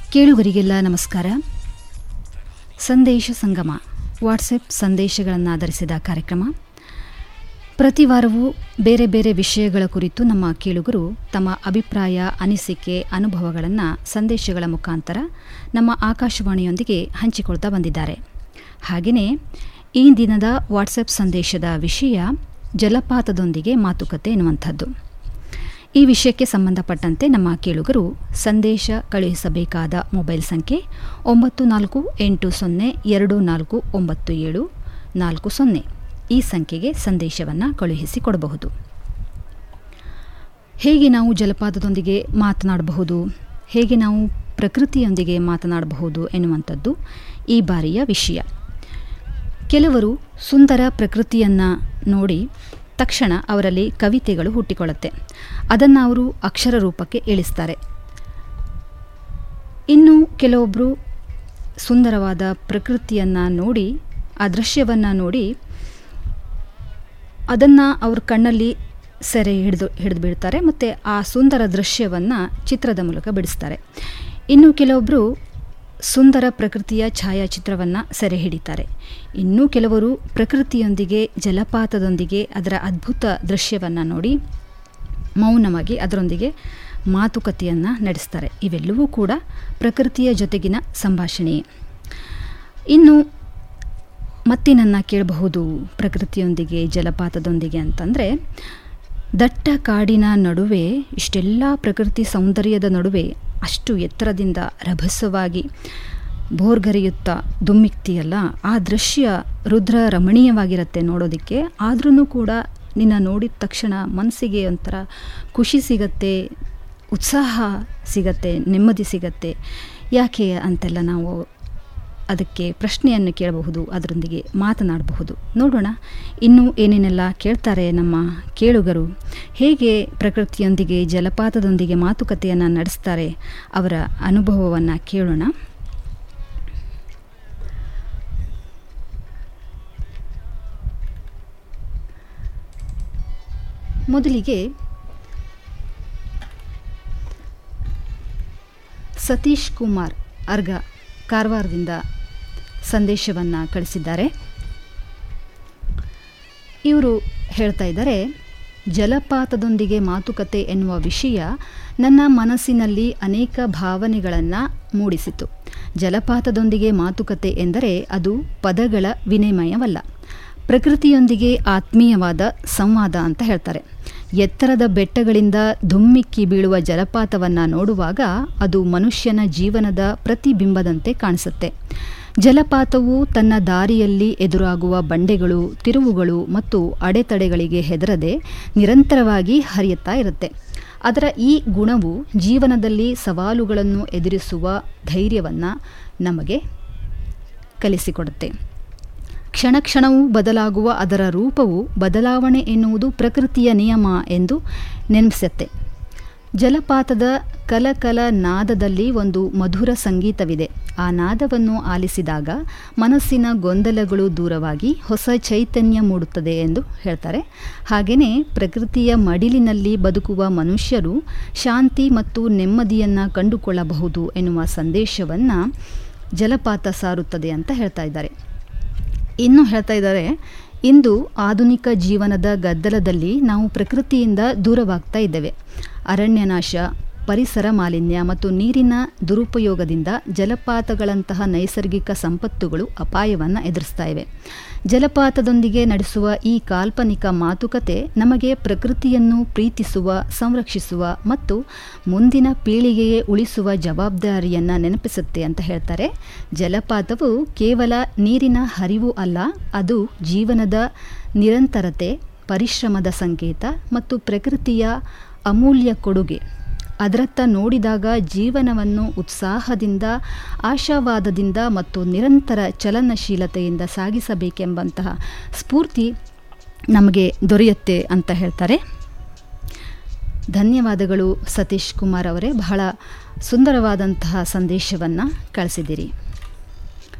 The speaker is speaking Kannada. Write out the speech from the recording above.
ಕೇಳುಗರಿಗೆಲ್ಲ ನಮಸ್ಕಾರ. ಸಂದೇಶ ಸಂಗಮ ವಾಟ್ಸಪ್ ಸಂದೇಶಗಳನ್ನಾಧರಿಸಿದ ಕಾರ್ಯಕ್ರಮ. ಪ್ರತಿ ವಾರವೂ ಬೇರೆ ಬೇರೆ ವಿಷಯಗಳ ಕುರಿತು ನಮ್ಮ ಕೇಳುಗರು ತಮ್ಮ ಅಭಿಪ್ರಾಯ, ಅನಿಸಿಕೆ, ಅನುಭವಗಳನ್ನು ಸಂದೇಶಗಳ ಮುಖಾಂತರ ನಮ್ಮ ಆಕಾಶವಾಣಿಯೊಂದಿಗೆ ಹಂಚಿಕೊಳ್ತಾ ಬಂದಿದ್ದಾರೆ. ಹಾಗೆಯೇ ಈ ದಿನದ ವಾಟ್ಸಪ್ ಸಂದೇಶದ ವಿಷಯ ಜಲಪಾತದೊಂದಿಗೆ ಮಾತುಕತೆ ಎನ್ನುವಂಥದ್ದು. ಈ ವಿಷಯಕ್ಕೆ ಸಂಬಂಧಪಟ್ಟಂತೆ ನಮ್ಮ ಕೇಳುಗರು ಸಂದೇಶ ಕಳುಹಿಸಬೇಕಾದ ಮೊಬೈಲ್ ಸಂಖ್ಯೆ 9480249740. ಈ ಸಂಖ್ಯೆಗೆ ಸಂದೇಶವನ್ನು ಕಳುಹಿಸಿಕೊಡಬಹುದು. ಹೇಗೆ ನಾವು ಜಲಪಾತದೊಂದಿಗೆ ಮಾತನಾಡಬಹುದು, ಹೇಗೆ ನಾವು ಪ್ರಕೃತಿಯೊಂದಿಗೆ ಮಾತನಾಡಬಹುದು ಎನ್ನುವಂಥದ್ದು ಈ ಬಾರಿಯ ವಿಷಯ. ಕೆಲವರು ಸುಂದರ ಪ್ರಕೃತಿಯನ್ನು ನೋಡಿ ತಕ್ಷಣ ಅವರಲ್ಲಿ ಕವಿತೆಗಳು ಹುಟ್ಟಿಕೊಳ್ಳುತ್ತೆ. ಅದನ್ನು ಅವರು ಅಕ್ಷರ ರೂಪಕ್ಕೆ ಇಳಿಸ್ತಾರೆ. ಇನ್ನು ಕೆಲವೊಬ್ಬರು ಸುಂದರವಾದ ಪ್ರಕೃತಿಯನ್ನು ನೋಡಿ, ಆ ದೃಶ್ಯವನ್ನು ನೋಡಿ ಅದನ್ನು ಅವ್ರ ಕಣ್ಣಲ್ಲಿ ಸೆರೆ ಹಿಡಿದು ಬಿಡ್ತಾರೆ ಮತ್ತು ಆ ಸುಂದರ ದೃಶ್ಯವನ್ನು ಚಿತ್ರದ ಮೂಲಕ ಬಿಡಿಸ್ತಾರೆ. ಇನ್ನು ಕೆಲವೊಬ್ಬರು ಸುಂದರ ಪ್ರಕೃತಿಯ ಛಾಯಾಚಿತ್ರವನ್ನು ಸೆರೆ ಹಿಡಿತಾರೆ. ಇನ್ನೂ ಕೆಲವರು ಪ್ರಕೃತಿಯೊಂದಿಗೆ, ಜಲಪಾತದೊಂದಿಗೆ ಅದರ ಅದ್ಭುತ ದೃಶ್ಯವನ್ನು ನೋಡಿ ಮೌನವಾಗಿ ಅದರೊಂದಿಗೆ ಮಾತುಕತೆಯನ್ನು ನಡೆಸ್ತಾರೆ. ಇವೆಲ್ಲವೂ ಕೂಡ ಪ್ರಕೃತಿಯ ಜೊತೆಗಿನ ಸಂಭಾಷಣೆಯೇ. ಇನ್ನು ಮತ್ತೇನನ್ನು ಕೇಳಬಹುದು ಪ್ರಕೃತಿಯೊಂದಿಗೆ, ಜಲಪಾತದೊಂದಿಗೆ ಅಂತಂದರೆ, ದಟ್ಟ ಕಾಡಿನ ನಡುವೆ ಇಷ್ಟೆಲ್ಲ ಪ್ರಕೃತಿ ಸೌಂದರ್ಯದ ನಡುವೆ ಅಷ್ಟು ಎತ್ತರದಿಂದ ರಭಸವಾಗಿ ಭೋರ್ಗರೆಯುತ್ತಾ ಧುಮ್ಮಿಕ್ತಿಯಲ್ಲ, ಆ ದೃಶ್ಯ ರುದ್ರ ರಮಣೀಯವಾಗಿರುತ್ತೆ ನೋಡೋದಕ್ಕೆ. ಆದ್ರೂ ಕೂಡ ನಿನ್ನ ನೋಡಿದ ತಕ್ಷಣ ಮನಸ್ಸಿಗೆ ಒಂಥರ ಖುಷಿ ಸಿಗತ್ತೆ, ಉತ್ಸಾಹ ಸಿಗತ್ತೆ, ನೆಮ್ಮದಿ ಸಿಗತ್ತೆ. ಯಾಕೆ ಅಂತೆಲ್ಲ ನಾವು ಅದಕ್ಕೆ ಪ್ರಶ್ನೆಯನ್ನು ಕೇಳಬಹುದು, ಅದರೊಂದಿಗೆ ಮಾತನಾಡಬಹುದು. ನೋಡೋಣ ಇನ್ನೂ ಏನೇನೆಲ್ಲ ಕೇಳ್ತಾರೆ ನಮ್ಮ ಕೇಳುಗರು, ಹೇಗೆ ಪ್ರಕೃತಿಯೊಂದಿಗೆ, ಜಲಪಾತದೊಂದಿಗೆ ಮಾತುಕತೆಯನ್ನು ನಡೆಸ್ತಾರೆ, ಅವರ ಅನುಭವವನ್ನು ಕೇಳೋಣ. ಮೊದಲಿಗೆ ಸತೀಶ್ ಕುಮಾರ್ ಅರ್ಗ ಕಾರವಾರದಿಂದ ಸಂದೇಶವನ್ನು ಕಳಿಸಿದ್ದಾರೆ. ಇವರು ಹೇಳ್ತಾ ಇದ್ದಾರೆ, ಜಲಪಾತದೊಂದಿಗೆ ಮಾತುಕತೆ ಎನ್ನುವ ವಿಷಯ ನನ್ನ ಮನಸ್ಸಿನಲ್ಲಿ ಅನೇಕ ಭಾವನೆಗಳನ್ನು ಮೂಡಿಸಿತು. ಜಲಪಾತದೊಂದಿಗೆ ಮಾತುಕತೆ ಎಂದರೆ ಅದು ಪದಗಳ ವಿನಿಮಯವಲ್ಲ, ಪ್ರಕೃತಿಯೊಂದಿಗೆ ಆತ್ಮೀಯವಾದ ಸಂವಾದ ಅಂತ ಹೇಳ್ತಾರೆ. ಎತ್ತರದ ಬೆಟ್ಟಗಳಿಂದ ಧುಮ್ಮಿಕ್ಕಿ ಬೀಳುವ ಜಲಪಾತವನ್ನು ನೋಡುವಾಗ ಅದು ಮನುಷ್ಯನ ಜೀವನದ ಪ್ರತಿಬಿಂಬದಂತೆ ಕಾಣಿಸುತ್ತೆ. ಜಲಪಾತವು ತನ್ನ ದಾರಿಯಲ್ಲಿ ಎದುರಾಗುವ ಬಂಡೆಗಳು, ತಿರುವುಗಳು ಮತ್ತು ಅಡೆತಡೆಗಳಿಗೆ ಹೆದರದೆ ನಿರಂತರವಾಗಿ ಹರಿಯುತ್ತಾ ಇರುತ್ತೆ. ಅದರ ಈ ಗುಣವು ಜೀವನದಲ್ಲಿ ಸವಾಲುಗಳನ್ನು ಎದುರಿಸುವ ಧೈರ್ಯವನ್ನು ನಮಗೆ ಕಲಿಸಿಕೊಡುತ್ತೆ. ಕ್ಷಣ ಕ್ಷಣವೂ ಬದಲಾಗುವ ಅದರ ರೂಪವು ಬದಲಾವಣೆ ಎನ್ನುವುದು ಪ್ರಕೃತಿಯ ನಿಯಮ ಎಂದು ನೆನಪಿಸುತ್ತೆ. ಜಲಪಾತದ ಕಲಕಲ ನಾದದಲ್ಲಿ ಒಂದು ಮಧುರ ಸಂಗೀತವಿದೆ. ಆ ನಾದವನ್ನು ಆಲಿಸಿದಾಗ ಮನಸ್ಸಿನ ಗೊಂದಲಗಳು ದೂರವಾಗಿ ಹೊಸ ಚೈತನ್ಯ ಮೂಡುತ್ತದೆ ಎಂದು ಹೇಳ್ತಾರೆ. ಹಾಗೆಯೇ ಪ್ರಕೃತಿಯ ಮಡಿಲಿನಲ್ಲಿ ಬದುಕುವ ಮನುಷ್ಯರು ಶಾಂತಿ ಮತ್ತು ನೆಮ್ಮದಿಯನ್ನು ಕಂಡುಕೊಳ್ಳಬಹುದು ಎನ್ನುವ ಸಂದೇಶವನ್ನು ಜಲಪಾತ ಸಾರುತ್ತದೆ ಅಂತ ಹೇಳ್ತಾ ಇದ್ದಾರೆ. ಇನ್ನೂ ಹೇಳ್ತಾ ಇದ್ದಾರೆ, ಇಂದು ಆಧುನಿಕ ಜೀವನದ ಗದ್ದಲದಲ್ಲಿ ನಾವು ಪ್ರಕೃತಿಯಿಂದ ದೂರವಾಗ್ತಾ ಇದ್ದೇವೆ. ಅರಣ್ಯನಾಶ, ಪರಿಸರ ಮಾಲಿನ್ಯ ಮತ್ತು ನೀರಿನ ದುರುಪಯೋಗದಿಂದ ಜಲಪಾತಗಳಂತಹ ನೈಸರ್ಗಿಕ ಸಂಪತ್ತುಗಳು ಅಪಾಯವನ್ನು ಎದುರಿಸ್ತಾ ಇವೆ. ಜಲಪಾತದೊಂದಿಗೆ ನಡೆಸುವ ಈ ಕಾಲ್ಪನಿಕ ಮಾತುಕತೆ ನಮಗೆ ಪ್ರಕೃತಿಯನ್ನು ಪ್ರೀತಿಸುವ, ಸಂರಕ್ಷಿಸುವ ಮತ್ತು ಮುಂದಿನ ಪೀಳಿಗೆಗೆ ಉಳಿಸುವ ಜವಾಬ್ದಾರಿಯನ್ನು ನೆನಪಿಸುತ್ತೆ ಅಂತ ಹೇಳ್ತಾರೆ. ಜಲಪಾತವು ಕೇವಲ ನೀರಿನ ಹರಿವು ಅಲ್ಲ, ಅದು ಜೀವನದ ನಿರಂತರತೆ, ಪರಿಶ್ರಮದ ಸಂಕೇತ ಮತ್ತು ಪ್ರಕೃತಿಯ ಅಮೂಲ್ಯ ಕೊಡುಗೆ. ಅದರತ್ತ ನೋಡಿದಾಗ ಜೀವನವನ್ನು ಉತ್ಸಾಹದಿಂದ, ಆಶಾವಾದದಿಂದ ಮತ್ತು ನಿರಂತರ ಚಲನಶೀಲತೆಯಿಂದ ಸಾಗಿಸಬೇಕೆಂಬಂತಹ ಸ್ಫೂರ್ತಿ ನಮಗೆ ದೊರೆಯುತ್ತೆ ಅಂತ ಹೇಳ್ತಾರೆ. ಧನ್ಯವಾದಗಳು ಸತೀಶ್ ಕುಮಾರ್ ಅವರೇ, ಬಹಳ ಸುಂದರವಾದಂತಹ ಸಂದೇಶವನ್ನು ಕಳಿಸಿದ್ದೀರಿ.